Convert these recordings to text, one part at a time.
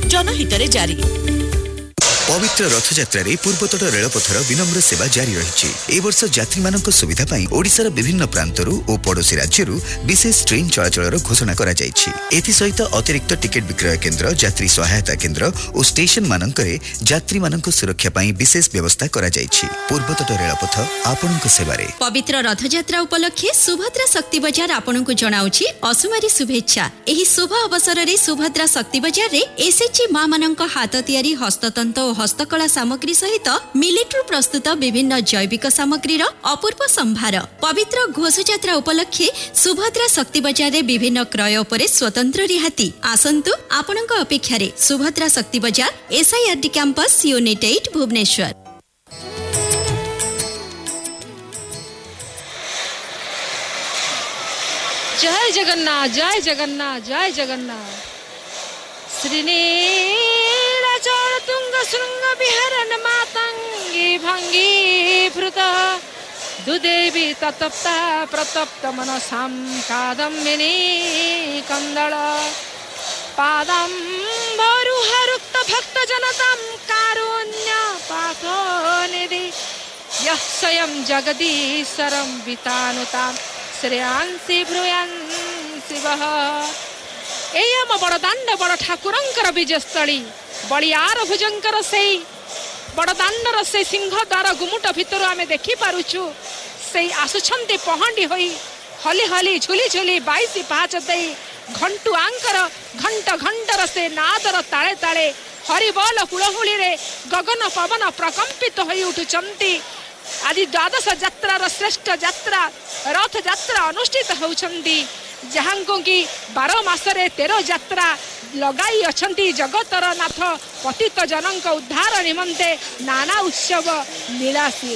जनहितरे जारी। पवित्र रथयात्रा पूर्वतट रेलपथर विनम्र सेवा जारी रही। ए वर्ष यात्री मानक सुविधा पाई ओडिशार विभिन्न प्रांतरू और पड़ोसी राज्यरू विशेष ट्रेन चलाचल घोषणा करा जायछि। एथि सहित अतिरिक्त टिकेट विक्रय केन्द्र, यात्री सहायता केन्द्र और स्टेशन मानकरे यात्री मानक सुरक्षा पाई विशेष व्यवस्था करा जायछि। पूर्वतट रेलपथ आपणक सेवारे। पवित्र रथयात्रा उपलक्षे सुभद्रा शक्ति बजार आपणक जणाउछि असुमारी शुभेच्छा। एही शुभ अवसर रे सुभद्रा शक्ति बजार रे एसएचजी मां मानक हाथ तयारी हस्ततंत और हस्तकला सामग्री सहित मिलिट्रु प्रस्तुत विभिन्न जैविक सामग्रीर अपूर्व संभार। पवित्र घोषयात्रा उपलक्षे सुभद्रा शक्ति बजार रे विभिन्न क्रय उपरे स्वतंत्र रिहाती। आसंतु आपणक अपेक्षा सुभद्रा शक्ति बजार एसआईआरडी कैंपस यूनिट 8 भुवनेश्वर। जय जगन्नाथ, जय जगन्नाथ, जय जगन्नाथ। श्रीनीलाचल तुंग श्रृंग विहरन मातंगी भंगी भृत दुदेवी ततप्ता प्रतप्त मनसां कादम्बिनी कंदल पादं भरुहरुक्त भक्त जनतां कारुण्य पाथो निधि यः स्वयं जगदीश्वरं वितानुतां श्रेयांसि भ्रूयांसि वः। एयम बड़दाण्ड बड़ ठाकुरंकर विजयस्थली बलियार भुजंकर से बड़दाण्डर से सिंह द्वार गुमुट भितर आमे देखि पारुछु से आसुछंती पहंडी होई हली हली झुली झुली 22 पाँच दे घंटु आंकर घंट घंटर से नादर ताले ताले हरिबल हुलहुली रे गगन पवन प्रकंपित होई उठुचंती। आज द्वादश यात्रार श्रेष्ठ यात्रा रथ यात्रा अनुष्ठित होउछंती। जहां की 12 मासरे 13 यात्रा लगाई अछंती जगतर नाथ पतित जनक उद्धार निमंते नाना उत्सव लीलासी।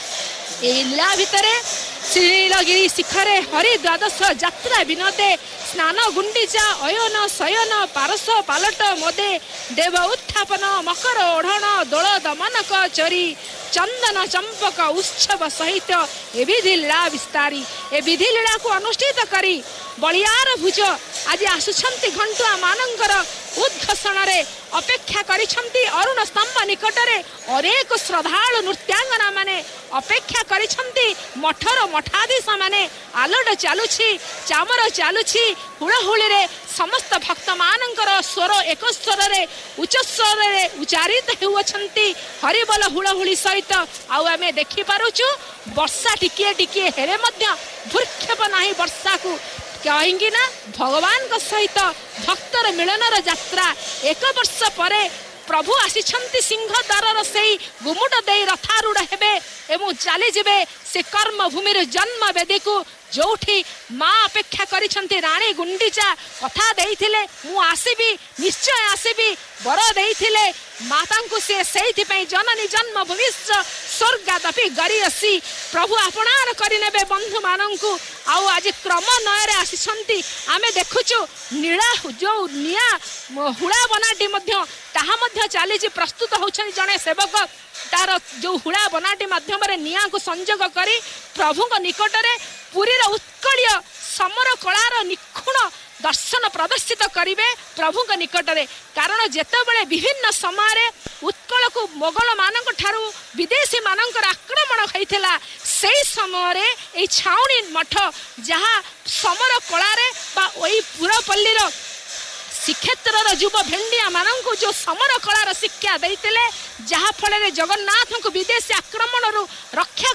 ए लीला भितरे श्रीनीलगिरी शिखरे हरि द्वादश यात्रा विनोदे स्नान गुंडीचा अयन शयन पारस पालट मोदे देव उत्थापन मकर ओढ़ण दोल दमनक चरी चंदन चंपक उत्सव सहित ए विधि लीला विस्तारी। ए विधि लीला को अनुष्ठित करी बलियार भुज आज आसुछंती घंटुआ मानंकर उद्घोषण रे अपेक्षा करिछंती। अरुण स्तंभ निकटरे अनेक श्रद्धालु नृत्यांगना माने अपेक्षा करिछंती। मठर मठाधीश माने आलोड चालुछि चामर चालुछि हुलहुली रे समस्त भक्त मानंकर स्वर एक स्वर रे उच्च स्वर रे उच्चारित हेउछंती। हरिबल हुलहुली सहित आउ आमे देखि पारुछु वर्षा टिकिए टिकिए हेरे मध्य भूक्षेप नाही वर्षा को कहीं ना भगवान को सहित भक्तर मिलनर यात्रा। एक वर्ष परे प्रभु आसीछंती सिंह द्वार से गुमुट दे रथारूढ़ हेबे एवं चली जिबे से कर्म भूमि जन्म वेदी को जोठी माँ अपेक्षा करिछंती। रानी गुंडीचा कथा देइथिले मु आसीबी निश्चय आसीबी बर देइथिले माता को से सेइथि पई जननी जन्म भविष्य स्वर्गादपि गरियसी प्रभु आपणार करिनेबे बंधु मानंकु। आउ आज क्रम नयरे आसीछंती आमे देखुछु नीला जो निया हुड़ा बनाटी मध्य ताहा मध्य चालीछि प्रस्तुत होछन जने सेवक तार जो हुड़ा बनाटी माध्यम रे निया को संजोग करी प्रभु को निकट रे पुरी रो उत्कळीय समर कलार निखुण दर्शन प्रदर्शित करिवे प्रभु को निकट रे। कारण जेतेबेले विभिन्न समय रे उत्कल को मोगल मानक ठारू विदेशी मानकर आक्रमण होइथिला सेई समय रे ए छाउनी मठ जहा समर कलारे बा ओई पुरपल्ली रो श्रीक्षेत्र युव भेंडिया मानू जो समर कलार शिक्षा देते जहाँ फल जगन्नाथ को विदेशी आक्रमण रक्षा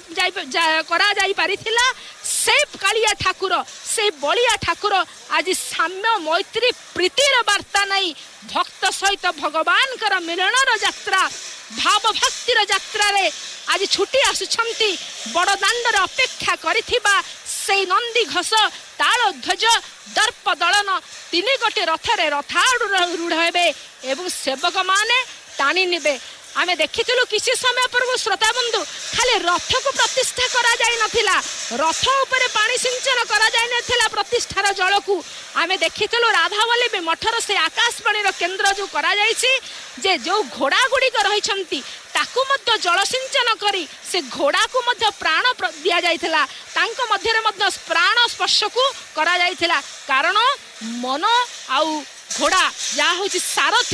से कालिया ठाकुर से बलिया ठाकुर आज साम्य मैत्री प्रीतिर वार्ता नहीं भक्त सहित भगवान कर मिलनर यात्रा भाव भक्तिर यात्रा रे आज छुटी आसुछंती बड़ दांडर अपेक्षा करिथिबा से नंदी घोष ताल ध्वज दर्प दलन तीन गोटे रथरे रथारूढ़ हेबे एवं सेवक माने टाणी नेबे। आमे देखिथिलु किसी समय पूर्व श्रोता बंधु खाली रथ को प्रतिष्ठा करा जाय नथिला रथ ऊपर पानी सिंचन करा जाय नथिला प्रतिष्ठार जल को आमे देखिथिलु राधावली भी मठर से आकाशवाणी केन्द्र जो करा जायछि जे जो घोड़ा गुड़िक रहिछंती ताकू मध्य जल सिंचन करी से घोड़ा को मध्य प्राण दिया जायथिला तांको मध्यरे मध्य प्राण स्पर्श को करा जायथिला कारण मन आउ घोड़ा या होछि सारथी